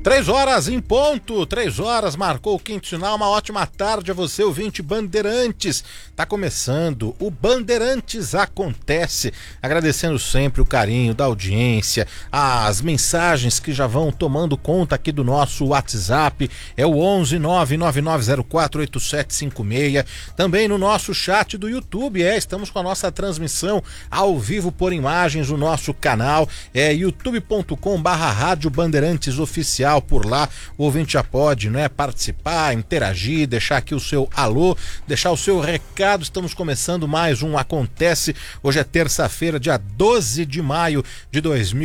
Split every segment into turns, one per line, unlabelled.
3h em ponto, 3h, marcou o quinto sinal. Uma ótima tarde a você, ouvinte Bandeirantes. Tá começando o Bandeirantes Acontece, agradecendo sempre o carinho da audiência, as mensagens que já vão tomando conta aqui do nosso WhatsApp, é o 11 99904 8756, também no nosso chat do YouTube, estamos com a nossa transmissão ao vivo por imagens no nosso canal, youtube.com/Rádio Bandeirantes Oficial. Por lá o ouvinte já pode, participar, interagir, deixar aqui o seu alô, deixar o seu recado. Estamos começando mais um Acontece. Hoje é terça-feira, dia 12 de maio de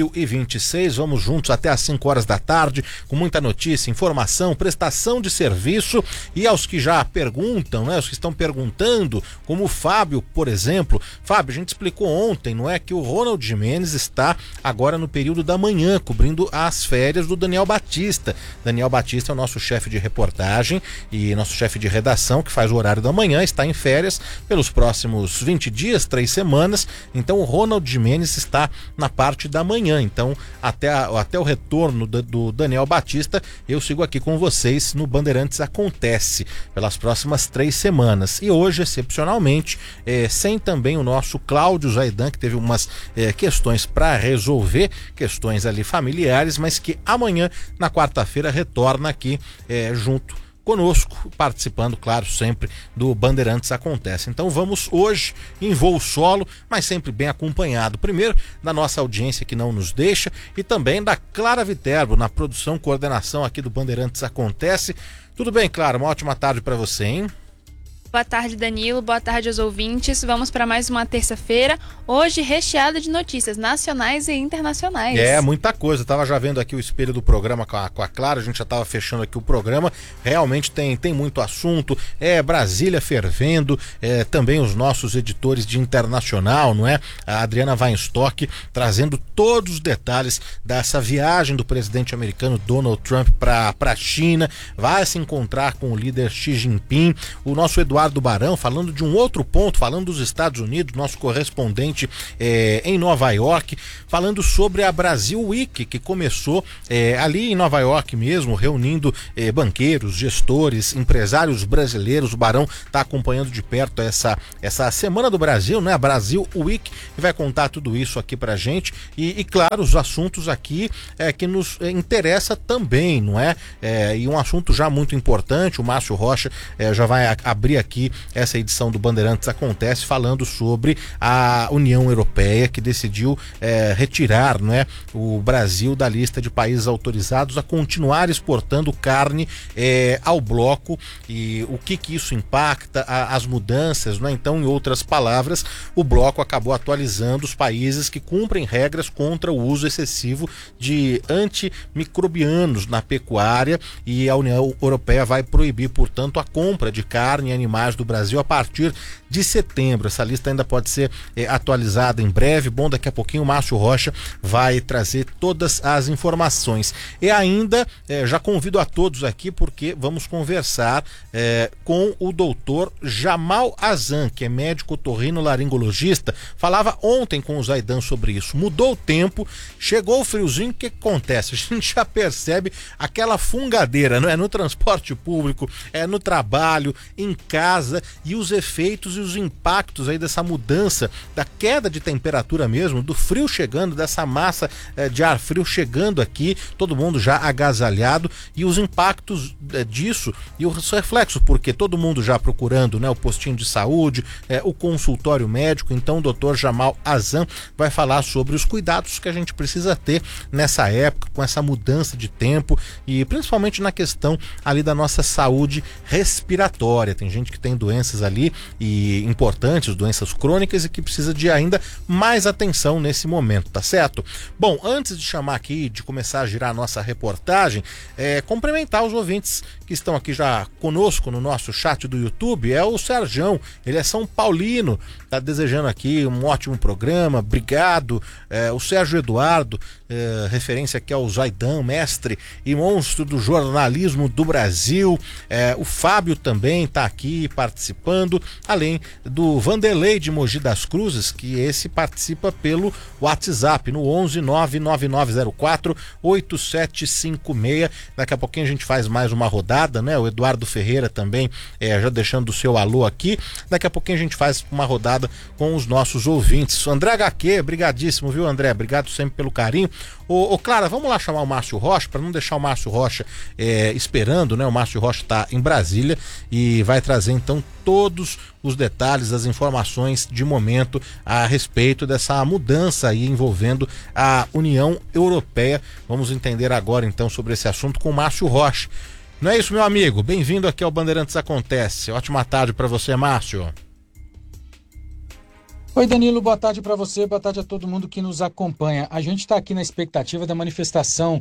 2026. Vamos juntos até às 5h da tarde com muita notícia, informação, prestação de serviço. E aos que já perguntam, os que estão perguntando, como o Fábio, por exemplo. Fábio, a gente explicou ontem, que o Ronald Gimenez está agora no período da manhã, cobrindo as férias do Daniel Batista. Daniel Batista é o nosso chefe de reportagem e nosso chefe de redação, que faz o horário da manhã, está em férias pelos próximos 20 dias, 3 semanas. Então o Ronald Gimenez está na parte da manhã. Então até o retorno do Daniel Batista, eu sigo aqui com vocês no Bandeirantes Acontece pelas próximas 3 semanas. E hoje, excepcionalmente, sem também o nosso Cláudio Zaidan, que teve umas questões para resolver, questões ali familiares, mas que amanhã, na quarta-feira, retorna aqui junto conosco, participando, claro, sempre do Bandeirantes Acontece. Então vamos hoje em voo solo, mas sempre bem acompanhado. Primeiro, da nossa audiência que não nos deixa, e também da Clara Viterbo, na produção, coordenação aqui do Bandeirantes Acontece. Tudo bem, Clara? Uma ótima tarde para você, hein?
Boa tarde, Danilo. Boa tarde aos ouvintes. Vamos para mais uma terça-feira, hoje recheada de notícias nacionais e internacionais.
Muita coisa. Eu tava já vendo aqui o espelho do programa com a Clara, a gente já tava fechando aqui o programa. Realmente tem muito assunto. Brasília fervendo, também os nossos editores de internacional, A Adriana Weinstock trazendo todos os detalhes dessa viagem do presidente americano Donald Trump para a China. Vai se encontrar com o líder Xi Jinping. O nosso Eduardo Barão falando de um outro ponto, falando dos Estados Unidos, nosso correspondente em Nova York, falando sobre a Brasil Week, que começou ali em Nova York mesmo, reunindo banqueiros, gestores, empresários brasileiros. O Barão está acompanhando de perto essa Semana do Brasil, a Brasil Week, e vai contar tudo isso aqui pra gente. E claro, os assuntos aqui que nos interessa também, e um assunto já muito importante. O Márcio Rocha já vai abrir aqui essa edição do Bandeirantes Acontece falando sobre a União Europeia, que decidiu retirar o Brasil da lista de países autorizados a continuar exportando carne ao bloco, e o que isso impacta, as mudanças, Então, em outras palavras, o bloco acabou atualizando os países que cumprem regras contra o uso excessivo de antimicrobianos na pecuária, e a União Europeia vai proibir, portanto, a compra de carne e animais do Brasil a partir de setembro. Essa lista ainda pode ser atualizada em breve. Bom, daqui a pouquinho o Márcio Rocha vai trazer todas as informações. E ainda já convido a todos aqui, porque vamos conversar com o doutor Jamal Azan, que é médico otorrinolaringologista. Falava ontem com o Zaidan sobre isso. Mudou o tempo, chegou o friozinho, o que acontece? A gente já percebe aquela fungadeira, no transporte público, no trabalho, em casa, e os efeitos e os impactos aí dessa mudança, da queda de temperatura mesmo, do frio chegando, dessa massa de ar frio chegando aqui, todo mundo já agasalhado, e os impactos disso e os reflexos, porque todo mundo já procurando o postinho de saúde, o consultório médico. Então o doutor Jamal Azan vai falar sobre os cuidados que a gente precisa ter nessa época, com essa mudança de tempo, e principalmente na questão ali da nossa saúde respiratória. Tem gente que tem doenças ali e importantes, doenças crônicas, e que precisa de ainda mais atenção nesse momento, tá certo? Bom, antes de chamar aqui, de começar a girar a nossa reportagem, cumprimentar os ouvintes que estão aqui já conosco no nosso chat do YouTube. É o Serjão, ele é São Paulino, tá desejando aqui um ótimo programa, obrigado. O Sérgio Eduardo referência aqui ao Zaidan, mestre e monstro do jornalismo do Brasil. O Fábio também está aqui participando, além do Vanderlei de Mogi das Cruzes, que esse participa pelo WhatsApp no 11 99904 8756. Daqui a pouquinho a gente faz mais uma rodada, né? O Eduardo Ferreira também já deixando o seu alô aqui. Daqui a pouquinho a gente faz uma rodada com os nossos ouvintes. André HQ, brigadíssimo, viu, André? Obrigado sempre pelo carinho. Clara, vamos lá chamar o Márcio Rocha, para não deixar o Márcio Rocha esperando, né? O Márcio Rocha está em Brasília e vai trazer então todos os detalhes, as informações de momento a respeito dessa mudança aí envolvendo a União Europeia. Vamos entender agora então sobre esse assunto com o Márcio Rocha. Não é isso, meu amigo? Bem-vindo aqui ao Bandeirantes Acontece. Ótima tarde para você, Márcio.
Oi, Danilo, boa tarde para você, boa tarde a todo mundo que nos acompanha. A gente está aqui na expectativa da manifestação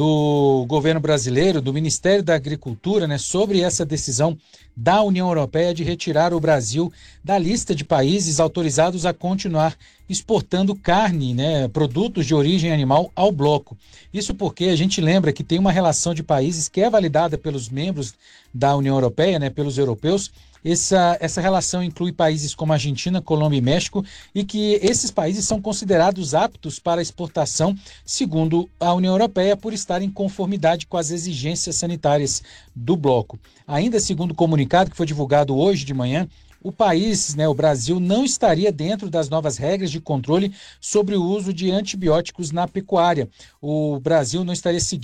do governo brasileiro, do Ministério da Agricultura, né, sobre essa decisão da União Europeia de retirar o Brasil da lista de países autorizados a continuar exportando carne, né, produtos de origem animal ao bloco. Isso porque a gente lembra que tem uma relação de países que é validada pelos membros da União Europeia, né, pelos europeus. Essa relação inclui países como Argentina, Colômbia e México, e que esses países são considerados aptos para exportação, segundo a União Europeia, por estar em conformidade com as exigências sanitárias do bloco. Ainda segundo o comunicado que foi divulgado hoje de manhã, o país, né, o Brasil, não estaria dentro das novas regras de controle sobre o uso de antibióticos na pecuária. O Brasil não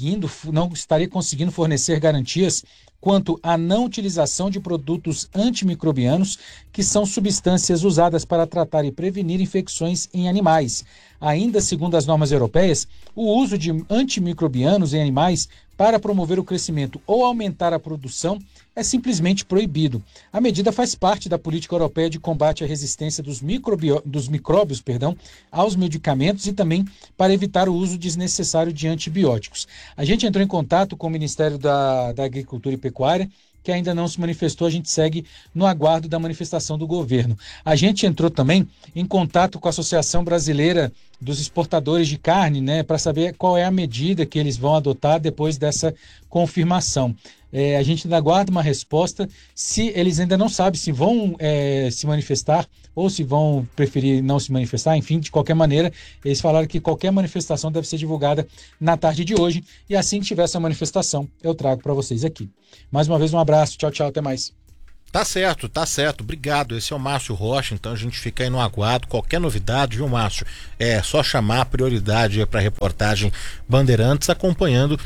estaria conseguindo fornecer garantias quanto à não utilização de produtos antimicrobianos, que são substâncias usadas para tratar e prevenir infecções em animais. Ainda segundo as normas europeias, o uso de antimicrobianos em animais para promover o crescimento ou aumentar a produção é simplesmente proibido. A medida faz parte da política europeia de combate à resistência dos micróbios aos medicamentos e também para evitar o uso desnecessário de antibióticos. A gente entrou em contato com o Ministério da Agricultura e Pecuária, que ainda não se manifestou. A gente segue no aguardo da manifestação do governo. A gente entrou também em contato com a Associação Brasileira dos Exportadores de Carne, né, para saber qual é a medida que eles vão adotar depois dessa confirmação. A gente ainda aguarda uma resposta, se eles ainda não sabem se vão se manifestar ou se vão preferir não se manifestar. Enfim, de qualquer maneira, eles falaram que qualquer manifestação deve ser divulgada na tarde de hoje, e assim que tiver essa manifestação, eu trago para vocês aqui. Mais uma vez, um abraço, tchau, tchau, até mais.
Tá certo, obrigado. Esse é o Márcio Rocha, então a gente fica aí no aguardo. Qualquer novidade, viu, Márcio? É só chamar a prioridade para a reportagem Bandeirantes, acompanhando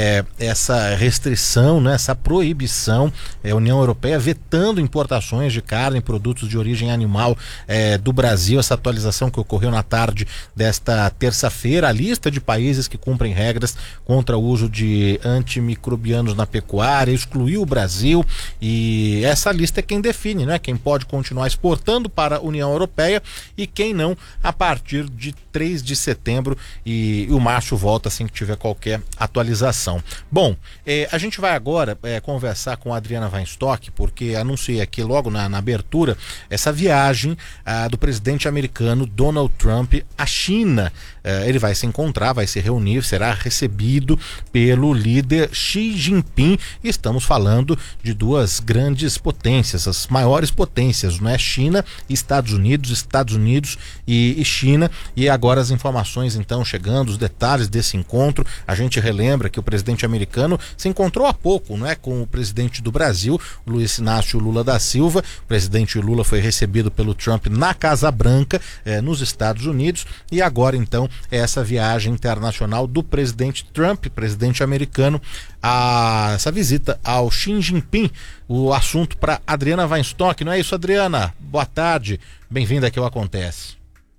essa restrição, né, essa proibição, a União Europeia vetando importações de carne e produtos de origem animal do Brasil. Essa atualização que ocorreu na tarde desta terça-feira, a lista de países que cumprem regras contra o uso de antimicrobianos na pecuária, excluiu o Brasil, e essa lista é quem define, né? Quem pode continuar exportando para a União Europeia e quem não, a partir de 3 de setembro, e o Márcio volta assim que tiver qualquer atualização. Bom, a gente vai agora conversar com a Adriana Weinstock, porque anunciei aqui logo na abertura essa viagem do presidente americano Donald Trump à China. Ele vai se encontrar, vai se reunir, será recebido pelo líder Xi Jinping. Estamos falando de duas grandes potências, as maiores potências, não é? China e Estados Unidos e China. E agora as informações então chegando, os detalhes desse encontro. A gente relembra que o presidente americano se encontrou há pouco, não é, com o presidente do Brasil, Luiz Inácio Lula da Silva. O presidente Lula foi recebido pelo Trump na Casa Branca, nos Estados Unidos, e agora então essa viagem internacional do presidente Trump, presidente americano, essa visita ao Xi Jinping. O assunto para Adriana Weinstock, não é isso, Adriana? Boa tarde, bem-vinda aqui ao Acontece.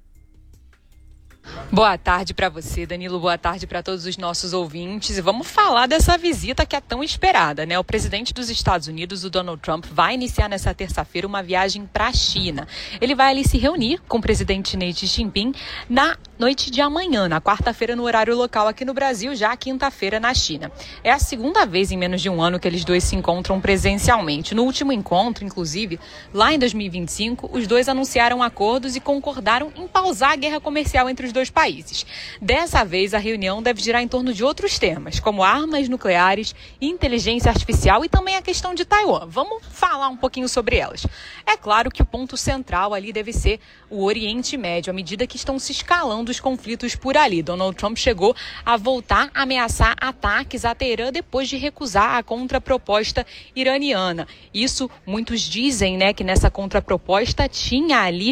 Boa tarde para você, Danilo, boa tarde para todos os nossos ouvintes. E vamos falar dessa visita que é tão esperada, né? O presidente dos Estados Unidos, o Donald Trump, vai iniciar nessa terça-feira uma viagem para a China. Ele vai ali se reunir com o presidente Xi Jinping na noite de amanhã, na quarta-feira no horário local aqui no Brasil, já quinta-feira na China. É a segunda vez em menos de um ano que eles dois se encontram presencialmente. No último encontro, inclusive, lá em 2025, os dois anunciaram acordos e concordaram em pausar a guerra comercial entre os dois países. Dessa vez, a reunião deve girar em torno de outros temas, como armas nucleares, inteligência artificial e também a questão de Taiwan. Vamos falar um pouquinho sobre elas. É claro que o ponto central ali deve ser o Oriente Médio, à medida que estão se escalando os conflitos por ali. Donald Trump chegou a voltar a ameaçar ataques a Teherã depois de recusar a contraproposta iraniana. Isso, muitos dizem, né, que nessa contraproposta tinha ali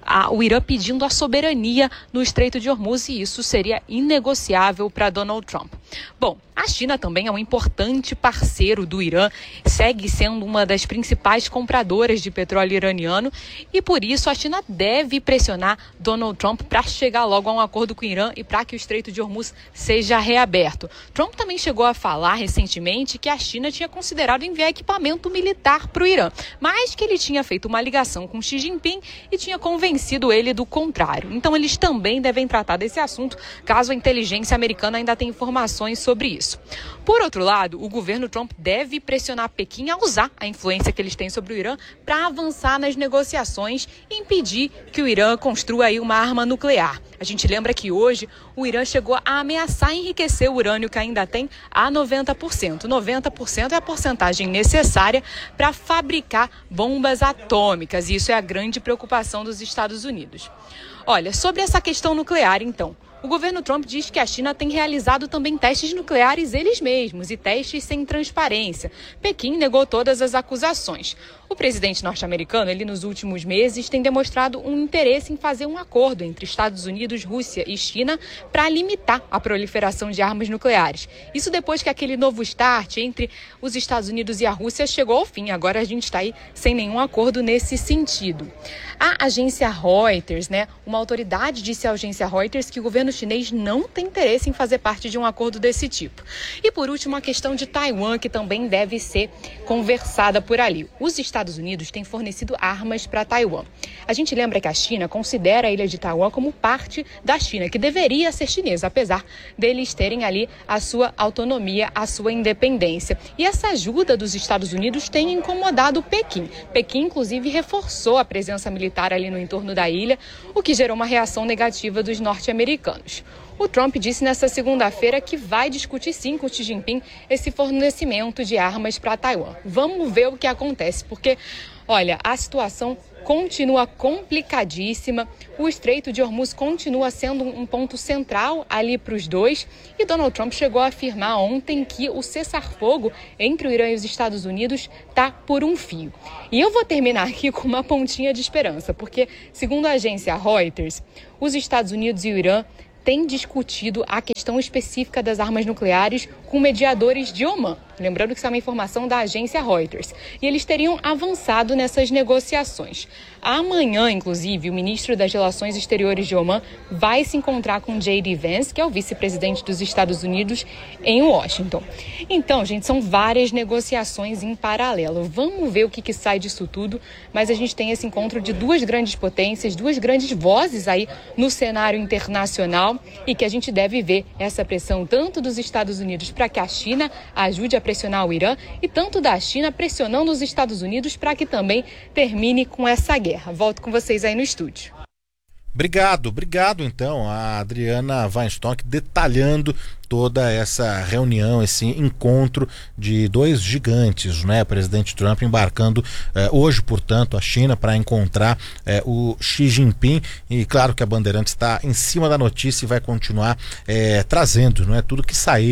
o Irã pedindo a soberania no Estreito de Hormuz e isso seria inegociável para Donald Trump. Bom, a China também é um importante parceiro do Irã, segue sendo uma das principais compradoras de petróleo iraniano e por isso a China deve pressionar Donald Trump para chegar logo a um acordo com o Irã e para que o Estreito de Hormuz seja reaberto. Trump também chegou a falar recentemente que a China tinha considerado enviar equipamento militar para o Irã, mas que ele tinha feito uma ligação com Xi Jinping e tinha convencido ele do contrário. Então eles também devem tratar desse assunto, caso a inteligência americana ainda tenha informações sobre isso. Por outro lado, o governo Trump deve pressionar Pequim a usar a influência que eles têm sobre o Irã para avançar nas negociações e impedir que o Irã construa aí uma arma nuclear. A gente lembra que hoje o Irã chegou a ameaçar enriquecer o urânio que ainda tem a 90%. 90% é a porcentagem necessária para fabricar bombas atômicas e isso é a grande preocupação dos Estados Unidos. Olha, sobre essa questão nuclear, então, o governo Trump diz que a China tem realizado também testes nucleares eles mesmos e testes sem transparência. Pequim negou todas as acusações. O presidente norte-americano, ele nos últimos meses, tem demonstrado um interesse em fazer um acordo entre Estados Unidos, Rússia e China para limitar a proliferação de armas nucleares. Isso depois que aquele novo start entre os Estados Unidos e a Rússia chegou ao fim. Agora a gente está aí sem nenhum acordo nesse sentido. A agência Reuters, uma autoridade disse à agência Reuters que o governo chinês não tem interesse em fazer parte de um acordo desse tipo. E por último, a questão de Taiwan, que também deve ser conversada por ali. Os Estados Unidos têm fornecido armas para Taiwan. A gente lembra que a China considera a ilha de Taiwan como parte da China, que deveria ser chinesa, apesar deles terem ali a sua autonomia, a sua independência. E essa ajuda dos Estados Unidos tem incomodado Pequim. Pequim, inclusive, reforçou a presença militar ali no entorno da ilha, o que gerou uma reação negativa dos norte-americanos. O Trump disse nesta segunda-feira que vai discutir sim com Xi Jinping esse fornecimento de armas para Taiwan. Vamos ver o que acontece, porque, olha, a situação continua complicadíssima, o Estreito de Hormuz continua sendo um ponto central ali para os dois e Donald Trump chegou a afirmar ontem que o cessar-fogo entre o Irã e os Estados Unidos está por um fio. E eu vou terminar aqui com uma pontinha de esperança, porque, segundo a agência Reuters, os Estados Unidos e o Irã têm discutido a questão específica das armas nucleares com mediadores de Omã. Lembrando que isso é uma informação da agência Reuters. E eles teriam avançado nessas negociações. Amanhã, inclusive, o ministro das Relações Exteriores de Omã vai se encontrar com J.D. Vance, que é o vice-presidente dos Estados Unidos, em Washington. Então, gente, são várias negociações em paralelo. Vamos ver o que sai disso tudo, mas a gente tem esse encontro de duas grandes potências, duas grandes vozes aí no cenário internacional e que a gente deve ver essa pressão tanto dos Estados Unidos para que a China ajude a pressionar o Irã e tanto da China pressionando os Estados Unidos para que também termine com essa guerra. Volto com vocês aí no estúdio.
Obrigado então a Adriana Weinstock detalhando toda essa reunião, esse encontro de dois gigantes, né? O presidente Trump embarcando hoje, portanto, a China para encontrar o Xi Jinping e claro que a Bandeirantes está em cima da notícia e vai continuar trazendo, não é, tudo que sair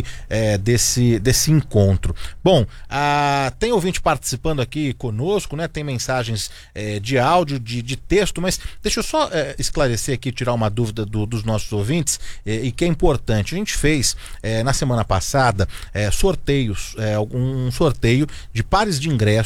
desse encontro. Bom, tem ouvinte participando aqui conosco, né? Tem mensagens de áudio, de texto, mas deixa eu só esclarecer aqui, tirar uma dúvida dos nossos ouvintes e que é importante. A gente fez na semana passada sorteios, um sorteio de pares de ingresso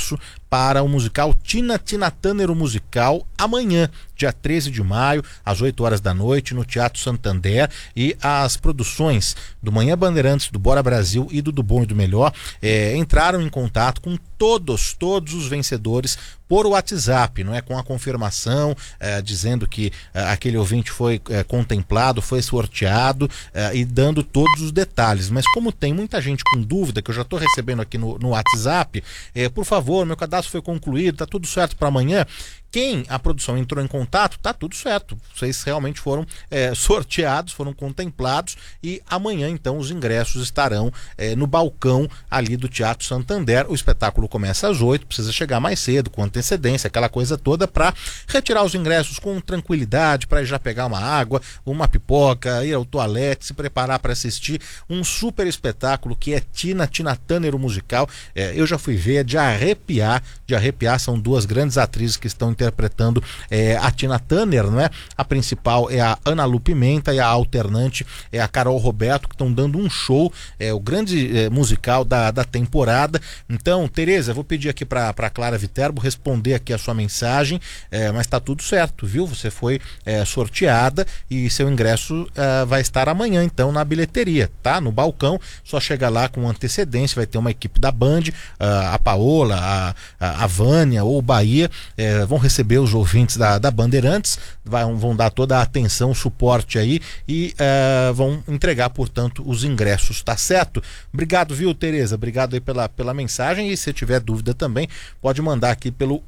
para o musical Tina Turner, o musical, amanhã, dia 13 de maio, às 8 horas da noite, no Teatro Santander. E as produções do Manhã Bandeirantes, do Bora Brasil e do Bom e do Melhor entraram em contato com todos os vencedores por WhatsApp, não é? Com a confirmação, dizendo que aquele ouvinte foi contemplado, foi sorteado, e dando todos os detalhes. Mas como tem muita gente com dúvida, que eu já estou recebendo aqui no WhatsApp, por favor, meu cadastro foi concluído, tá tudo certo para amanhã. Quem a produção entrou em contato, tá tudo certo. Vocês realmente foram sorteados, foram contemplados, e amanhã então os ingressos estarão no balcão ali do Teatro Santander. O espetáculo começa às 8, precisa chegar mais cedo, com antecedência, aquela coisa toda, para retirar os ingressos com tranquilidade, para já pegar uma água, uma pipoca, ir ao toalete, se preparar para assistir um super espetáculo que é Tina Turner, o musical. Eu já fui ver, de arrepiar, são duas grandes atrizes que estão interpretando a Tina Turner, não é? A principal é a Ana Lu Pimenta e a alternante é a Carol Roberto, que estão dando um show, o grande musical da temporada. Então, Tereza, vou pedir aqui para Clara Viterbo responder aqui a sua mensagem, mas tá tudo certo, viu? Você foi sorteada e seu ingresso vai estar amanhã, então, na bilheteria, tá? No balcão, só chega lá com antecedência, vai ter uma equipe da Band, a Paola, a Vânia ou o Bahia, vão receber os ouvintes da Bandeirantes, vão dar toda a atenção, suporte aí, e vão entregar, portanto, os ingressos, tá certo? Obrigado, viu, Tereza? Obrigado aí pela mensagem, e se tiver dúvida também, pode mandar aqui pelo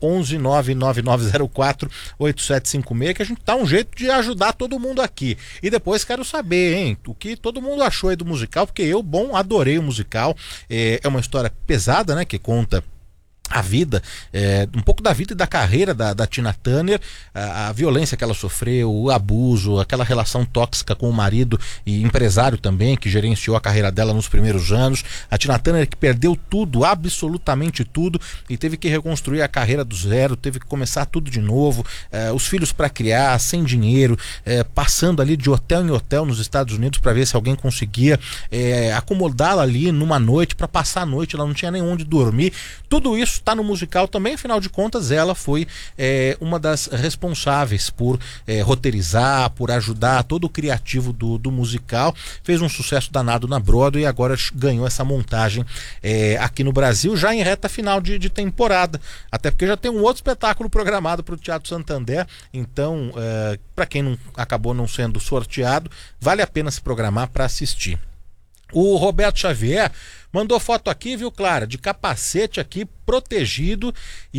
11999048756, que a gente dá um jeito de ajudar todo mundo aqui. E depois quero saber, hein, o que todo mundo achou aí do musical, porque eu, adorei o musical. É uma história pesada, né, que conta a vida, um pouco da vida e da carreira da Tina Turner, a violência que ela sofreu, o abuso, aquela relação tóxica com o marido e empresário também, que gerenciou a carreira dela nos primeiros anos. A Tina Turner que perdeu tudo, absolutamente tudo, e teve que reconstruir a carreira do zero, teve que começar tudo de novo, os filhos para criar, sem dinheiro, passando ali de hotel em hotel nos Estados Unidos para ver se alguém conseguia acomodá-la ali numa noite, para passar a noite, ela não tinha nem onde dormir. Tudo isso está no musical também, afinal de contas ela foi uma das responsáveis por roteirizar, por ajudar todo o criativo do musical, fez um sucesso danado na Broadway e agora ganhou essa montagem aqui no Brasil, já em reta final de temporada, até porque já tem um outro espetáculo programado para o Teatro Santander. Então, para quem acabou não sendo sorteado, vale a pena se programar para assistir. O Roberto Xavier mandou foto aqui, viu, Clara, de capacete aqui, protegido,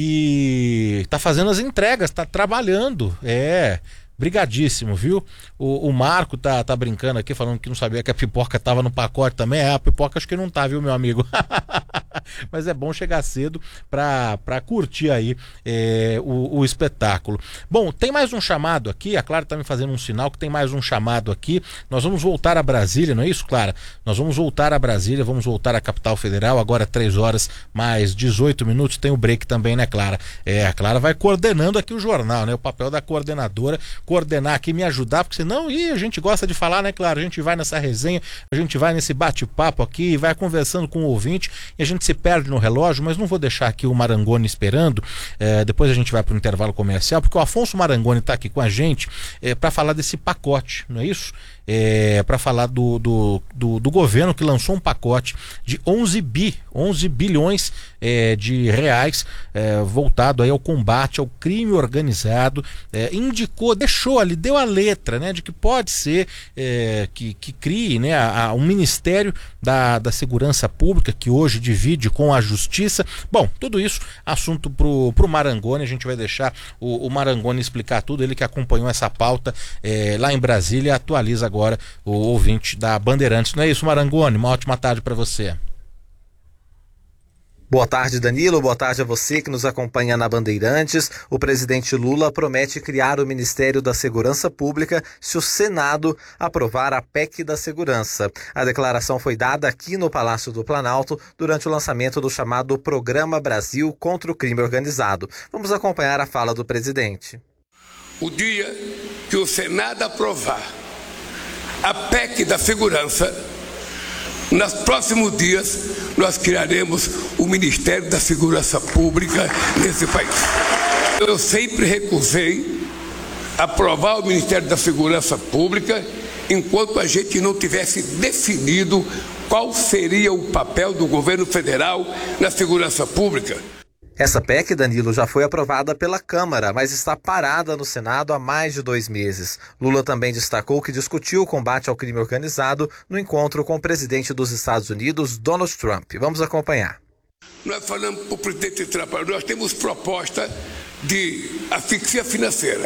e tá fazendo as entregas, tá trabalhando, brigadíssimo, viu? O Marco tá brincando aqui, falando que não sabia que a pipoca tava no pacote também. A pipoca acho que não tá, viu, meu amigo? Mas é bom chegar cedo pra curtir aí o espetáculo. Bom, tem mais um chamado aqui, a Clara tá me fazendo um sinal que tem mais um chamado aqui. Nós vamos voltar a Brasília, não é isso, Clara? Nós vamos voltar a Brasília, vamos voltar à capital federal, agora 3 horas mais 18 minutos, tem o break também, né, Clara? A Clara vai coordenando aqui o jornal, né? O papel da coordenadora, coordenar aqui, me ajudar, porque senão a gente gosta de falar, né, Claro? A gente vai nessa resenha, a gente vai nesse bate-papo aqui, vai conversando com o ouvinte e a gente se perde no relógio, mas não vou deixar aqui o Marangoni esperando, depois a gente vai para o intervalo comercial, porque o Afonso Marangoni está aqui com a gente para falar desse pacote, não é isso? Para falar do governo que lançou um pacote de 11 bilhões de reais voltado aí ao combate ao crime organizado, deixou ali, deu a letra, né, de que pode ser que crie, né, um Ministério da Segurança Pública, que hoje divide com a Justiça. Bom, tudo isso assunto pro Marangoni, a gente vai deixar o Marangoni explicar tudo, ele que acompanhou essa pauta lá em Brasília, atualiza agora o ouvinte da Bandeirantes. Não é isso, Marangoni? Uma ótima tarde para você.
Boa tarde, Danilo. Boa tarde a você que nos acompanha na Bandeirantes. O presidente Lula promete criar o Ministério da Segurança Pública se o Senado aprovar a PEC da Segurança. A declaração foi dada aqui no Palácio do Planalto durante o lançamento do chamado Programa Brasil contra o Crime Organizado. Vamos acompanhar a fala do presidente.
O dia que o Senado aprovar a PEC da Segurança, Nos próximos dias, nós criaremos o Ministério da Segurança Pública nesse país. Eu sempre recusei aprovar o Ministério da Segurança Pública enquanto a gente não tivesse definido qual seria o papel do governo federal na segurança pública.
Essa PEC, Danilo, já foi aprovada pela Câmara, mas está parada no Senado há mais de 2 meses. Lula também destacou que discutiu o combate ao crime organizado no encontro com o presidente dos Estados Unidos, Donald Trump. Vamos acompanhar.
Nós falamos para o presidente Trump, nós temos proposta de asfixia financeira.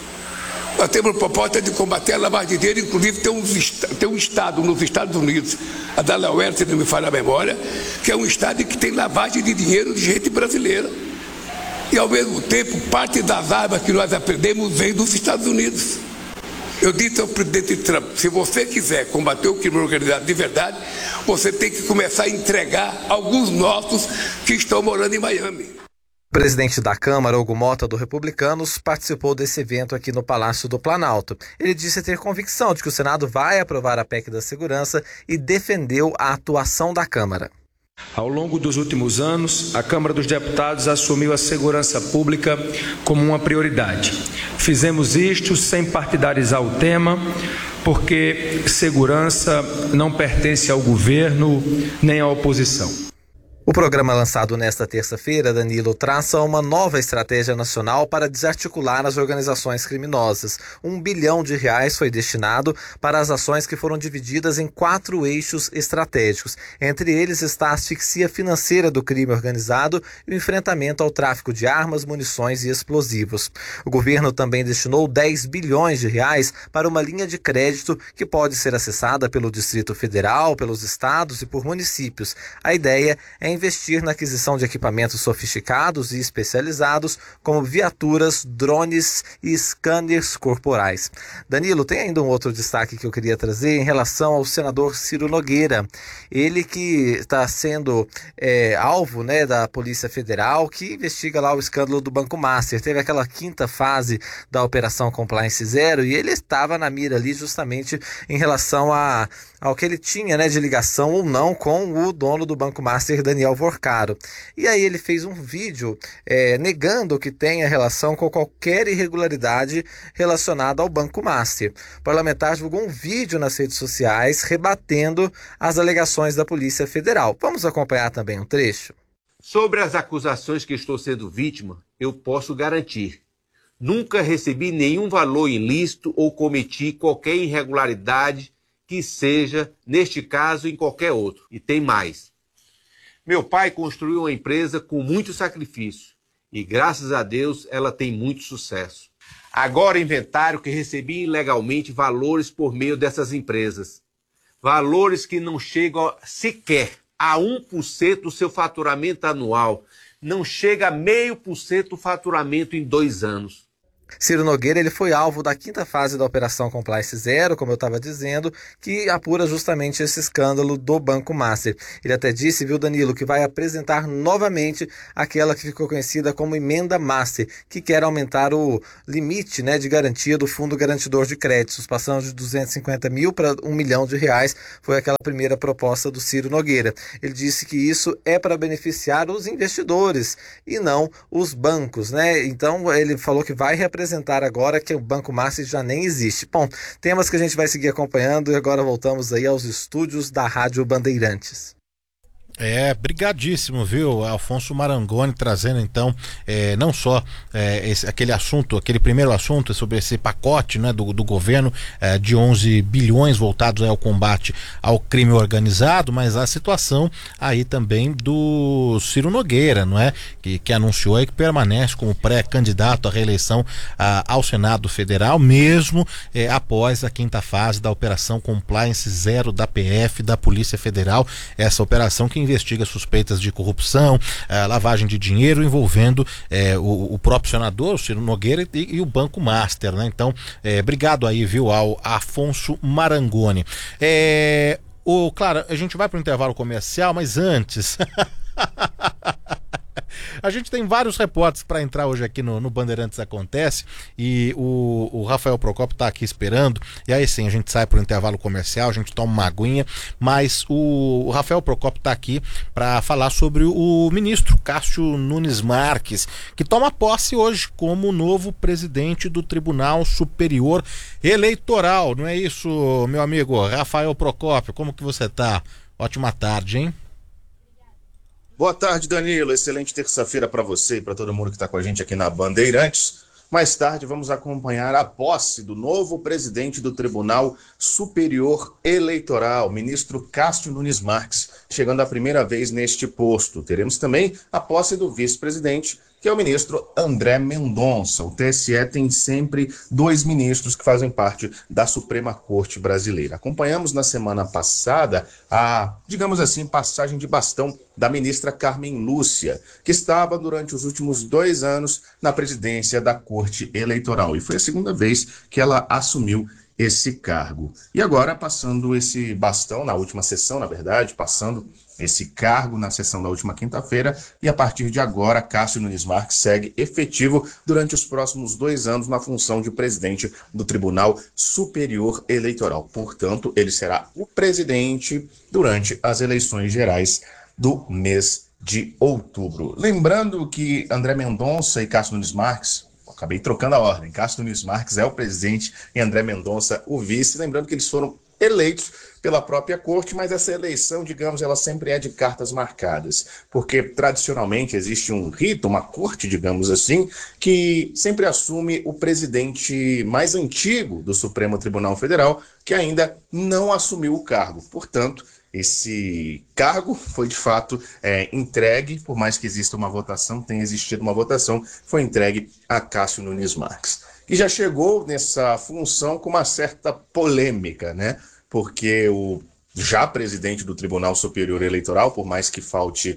Nós temos proposta de combater a lavagem de dinheiro, inclusive tem um estado nos Estados Unidos, a Delaware, se não me falha a memória, que é um estado que tem lavagem de dinheiro de gente brasileira. E, ao mesmo tempo, parte das armas que nós aprendemos vem dos Estados Unidos. Eu disse ao presidente Trump, se você quiser combater o crime organizado de verdade, você tem que começar a entregar alguns nossos que estão morando em Miami.
O presidente da Câmara, Hugo Mota, do Republicanos, participou desse evento aqui no Palácio do Planalto. Ele disse ter convicção de que o Senado vai aprovar a PEC da segurança e defendeu a atuação da Câmara.
Ao longo dos últimos anos, a Câmara dos Deputados assumiu a segurança pública como uma prioridade. Fizemos isto sem partidarizar o tema, porque segurança não pertence ao governo nem à oposição.
O programa lançado nesta terça-feira, Danilo, traça uma nova estratégia nacional para desarticular as organizações criminosas. R$1 bilhão foi destinado para as ações que foram divididas em 4 eixos estratégicos. Entre eles está a asfixia financeira do crime organizado e o enfrentamento ao tráfico de armas, munições e explosivos. O governo também destinou R$10 bilhões para uma linha de crédito que pode ser acessada pelo Distrito Federal, pelos estados e por municípios. A ideia é investir na aquisição de equipamentos sofisticados e especializados, como viaturas, drones e scanners corporais. Danilo, tem ainda um outro destaque que eu queria trazer em relação ao senador Ciro Nogueira. Ele que está sendo alvo, da Polícia Federal, que investiga lá o escândalo do Banco Master. Teve aquela 5ª fase da Operação Compliance Zero e ele estava na mira ali justamente em relação ao que ele tinha de ligação ou não com o dono do Banco Master, Daniel Vorcaro. E aí ele fez um vídeo negando que tenha relação com qualquer irregularidade relacionada ao Banco Master. O parlamentar divulgou um vídeo nas redes sociais rebatendo as alegações da Polícia Federal. Vamos acompanhar também um trecho?
Sobre as acusações que estou sendo vítima, eu posso garantir: nunca recebi nenhum valor ilícito ou cometi qualquer irregularidade que seja, neste caso, em qualquer outro. E tem mais. Meu pai construiu uma empresa com muito sacrifício e, graças a Deus, ela tem muito sucesso. Agora inventaram que recebi ilegalmente valores por meio dessas empresas. Valores que não chegam sequer a 1% do seu faturamento anual. Não chega a 0,5% do faturamento em 2 anos.
Ciro Nogueira ele foi alvo da 5ª fase da Operação Compliance Zero, como eu estava dizendo, que apura justamente esse escândalo do Banco Master. Ele até disse, viu, Danilo, que vai apresentar novamente aquela que ficou conhecida como Emenda Master, que quer aumentar o limite de garantia do Fundo Garantidor de Créditos, passando de 250 mil para R$1 milhão. Foi aquela primeira proposta do Ciro Nogueira. Ele disse que isso é para beneficiar os investidores e não os bancos, Então ele falou que vai representar agora que o Banco Master já nem existe. Bom, temas que a gente vai seguir acompanhando e agora voltamos aí aos estúdios da Rádio Bandeirantes.
Brigadíssimo, viu, Alfonso Marangoni, trazendo então não só aquele primeiro assunto sobre esse pacote do governo de 11 bilhões voltados ao combate ao crime organizado, mas a situação aí também do Ciro Nogueira, que anunciou aí que permanece como pré-candidato à reeleição ao Senado Federal, mesmo após a 5ª fase da Operação Compliance Zero da PF, da Polícia Federal, essa operação que investiga suspeitas de corrupção, lavagem de dinheiro envolvendo o próprio senador, o Ciro Nogueira, e o Banco Master, Então, obrigado aí, viu, ao Afonso Marangoni. Claro, a gente vai para o intervalo comercial, mas antes... A gente tem vários repórteres para entrar hoje aqui no Bandeirantes Acontece e o Rafael Procópio está aqui esperando. E aí sim, a gente sai para o intervalo comercial, a gente toma uma aguinha, mas o Rafael Procópio está aqui para falar sobre o ministro Cássio Nunes Marques, que toma posse hoje como novo presidente do Tribunal Superior Eleitoral. Não é isso, meu amigo Rafael Procópio? Como que você está? Ótima tarde, hein?
Boa tarde, Danilo. Excelente terça-feira para você e para todo mundo que está com a gente aqui na Bandeirantes. Mais tarde vamos acompanhar a posse do novo presidente do Tribunal Superior Eleitoral, ministro Cássio Nunes Marques, chegando a primeira vez neste posto. Teremos também a posse do vice-presidente, que é o ministro André Mendonça. O TSE tem sempre 2 ministros que fazem parte da Suprema Corte Brasileira. Acompanhamos na semana passada a, digamos assim, passagem de bastão da ministra Carmen Lúcia, que estava durante os últimos 2 anos na presidência da Corte Eleitoral. E foi a segunda vez que ela assumiu esse cargo. E agora, passando esse bastão, na última sessão, na verdade, passando esse cargo na sessão da última quinta-feira, e a partir de agora, Cássio Nunes Marques segue efetivo durante os próximos 2 anos na função de presidente do Tribunal Superior Eleitoral. Portanto, ele será o presidente durante as eleições gerais do mês de outubro. Lembrando que André Mendonça e Cássio Nunes Marques, acabei trocando a ordem, Cássio Nunes Marques é o presidente e André Mendonça o vice. Lembrando que eles foram eleitos pela própria corte, mas essa eleição, digamos, ela sempre é de cartas marcadas, porque tradicionalmente existe um rito, uma corte, digamos assim, que sempre assume o presidente mais antigo do Supremo Tribunal Federal, que ainda não assumiu o cargo. Portanto, esse cargo foi de fato entregue, por mais que exista uma votação, tenha existido uma votação, foi entregue a Cássio Nunes Marques, que já chegou nessa função com uma certa polêmica, né? Porque o já presidente do Tribunal Superior Eleitoral, por mais que falte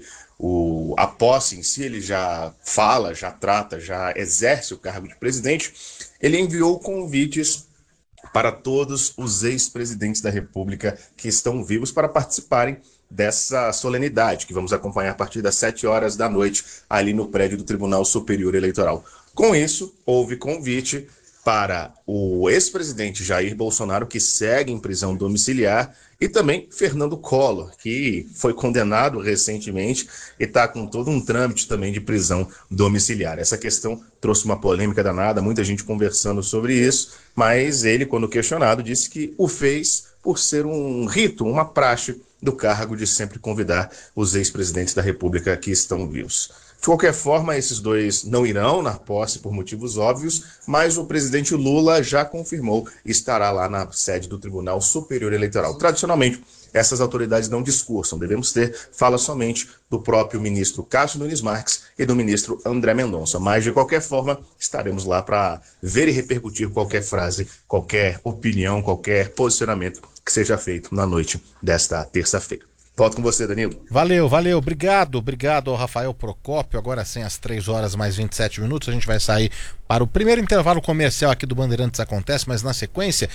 a posse em si, ele já fala, já trata, já exerce o cargo de presidente, ele enviou convites para todos os ex-presidentes da República que estão vivos para participarem dessa solenidade, que vamos acompanhar a partir das 7 horas da noite, ali no prédio do Tribunal Superior Eleitoral. Com isso, houve convite para o ex-presidente Jair Bolsonaro, que segue em prisão domiciliar, e também Fernando Collor, que foi condenado recentemente e está com todo um trâmite também de prisão domiciliar. Essa questão trouxe uma polêmica danada, muita gente conversando sobre isso, mas ele, quando questionado, disse que o fez por ser um rito, uma praxe do cargo de sempre convidar os ex-presidentes da República que estão vivos. De qualquer forma, esses 2 não irão na posse por motivos óbvios, mas o presidente Lula já confirmou e estará lá na sede do Tribunal Superior Eleitoral. Tradicionalmente, essas autoridades não discursam, devemos ter fala somente do próprio ministro Cássio Nunes Marques e do ministro André Mendonça. Mas, de qualquer forma, estaremos lá para ver e repercutir qualquer frase, qualquer opinião, qualquer posicionamento que seja feito na noite desta terça-feira. Volto com você, Danilo.
Valeu. Obrigado ao Rafael Procópio. Agora sim, às 3 horas mais 27 minutos, a gente vai sair para o primeiro intervalo comercial aqui do Bandeirantes Acontece, mas na sequência,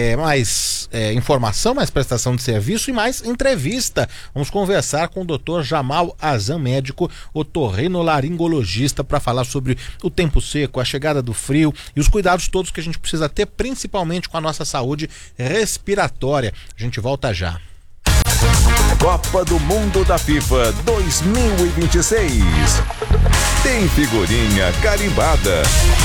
mais informação, mais prestação de serviço e mais entrevista. Vamos conversar com o Dr. Jamal Azam, médico otorrinolaringologista, para falar sobre o tempo seco, a chegada do frio e os cuidados todos que a gente precisa ter, principalmente com a nossa saúde respiratória. A gente volta já.
Copa do Mundo da FIFA 2026. Tem figurinha carimbada.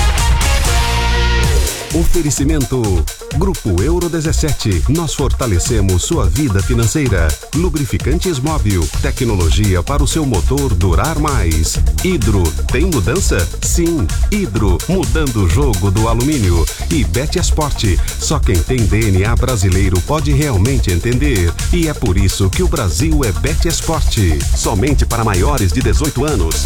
Oferecimento Grupo Euro 17. Nós fortalecemos sua vida financeira. Lubrificantes Móbil. Tecnologia para o seu motor durar mais. Hidro. Tem mudança? Sim. Hidro. Mudando o jogo do alumínio. E Betesport. Só quem tem DNA brasileiro pode realmente entender. E é por isso que o Brasil é Betesport. Somente para maiores de 18 anos.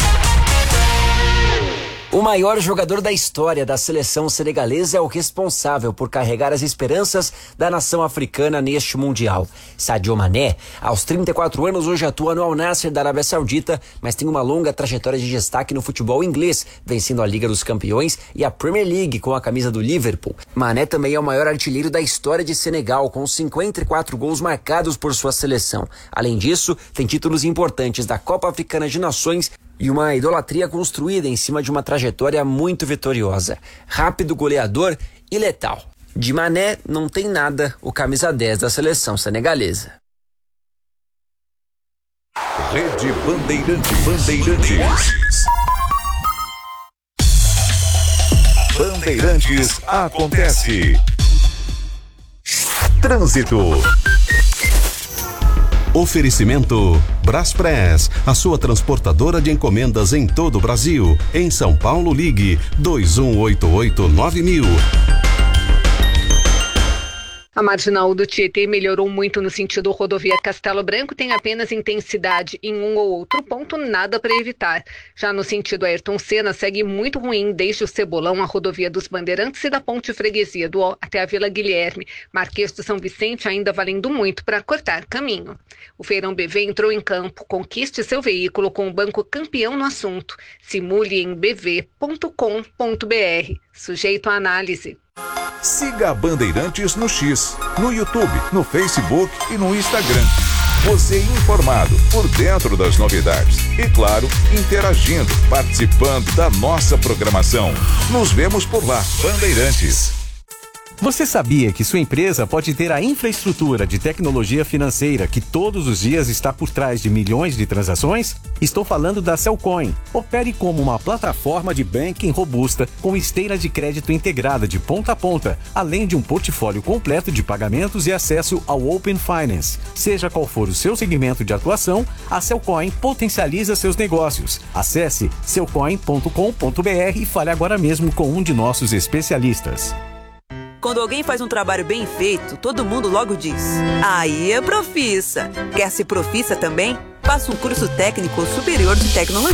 O maior jogador da história da seleção senegalesa é o responsável por carregar as esperanças da nação africana neste Mundial. Sadio Mané, aos 34 anos, hoje atua no Al Nassr da Arábia Saudita, mas tem uma longa trajetória de destaque no futebol inglês, vencendo a Liga dos Campeões e a Premier League com a camisa do Liverpool. Mané também é o maior artilheiro da história de Senegal, com 54 gols marcados por sua seleção. Além disso, tem títulos importantes da Copa Africana de Nações, e uma idolatria construída em cima de uma trajetória muito vitoriosa. Rápido, goleador e letal. De Mané não tem nada o camisa 10 da seleção senegalesa.
Rede Bandeirantes. Bandeirantes acontece. Trânsito.
Oferecimento Braspress, a sua transportadora de encomendas em todo o Brasil. Em São Paulo, ligue 2188-9000.
A marginal do Tietê melhorou muito no sentido rodovia Castelo Branco, tem apenas intensidade em um ou outro ponto, nada para evitar. Já no sentido Ayrton Senna, segue muito ruim desde o Cebolão, a rodovia dos Bandeirantes e da Ponte Freguesia do Ó até a Vila Guilherme. Marquês do São Vicente ainda valendo muito para cortar caminho. O Feirão BV entrou em campo. Conquiste seu veículo com o banco campeão no assunto. Simule em bv.com.br. Sujeito à análise.
Siga a Bandeirantes no X, no YouTube, no Facebook e no Instagram. Você informado, por dentro das novidades. E claro, interagindo, participando da nossa programação. Nos vemos por lá, Bandeirantes.
Você sabia que sua empresa pode ter a infraestrutura de tecnologia financeira que todos os dias está por trás de milhões de transações? Estou falando da Cellcoin. Opere como uma plataforma de banking robusta com esteira de crédito integrada de ponta a ponta, além de um portfólio completo de pagamentos e acesso ao Open Finance. Seja qual for o seu segmento de atuação, a Cellcoin potencializa seus negócios. Acesse cellcoin.com.br e fale agora mesmo com um de nossos especialistas.
Quando alguém faz um trabalho bem feito, todo mundo logo diz: aí é profissa. Quer ser profissa também? Faça um curso técnico superior de tecnologia.